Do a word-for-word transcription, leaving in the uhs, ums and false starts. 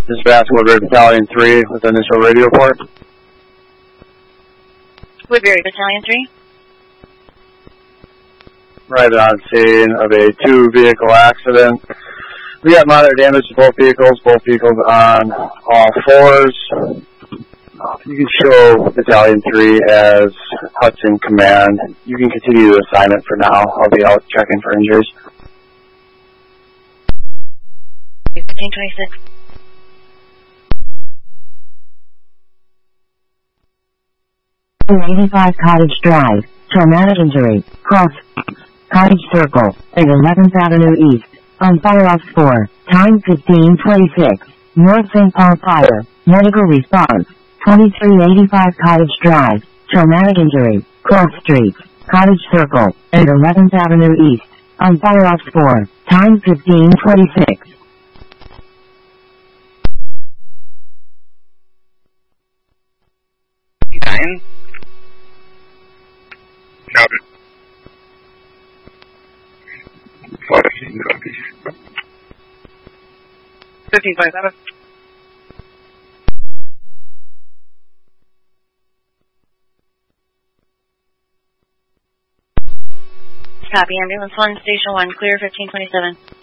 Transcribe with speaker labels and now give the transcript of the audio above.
Speaker 1: Dispatch Woodbury Battalion three with initial radio report.
Speaker 2: Woodbury Battalion three.
Speaker 1: Right on scene of a two-vehicle accident. We got moderate damage to both vehicles, both vehicles on all fours. You can show Battalion three as Hudson Command. You can continue the assignment for now. I'll be out checking for injuries.
Speaker 2: fifteen twenty-six.
Speaker 3: eighty-five Cottage Drive, traumatic injury, cross, Cottage Circle, at eleventh Avenue East, on fire off four, time fifteen twenty-six, North Saint Paul Fire, medical response, twenty-three eighty-five Cottage Drive, traumatic injury, cross street, Cottage Circle, at eleventh Avenue East, on fire off four, time fifteen twenty-six.
Speaker 4: Nine. Copy. fourteen copies.
Speaker 2: fifteen twenty-seven. Copy, ambulance one, station one, clear fifteen twenty-seven.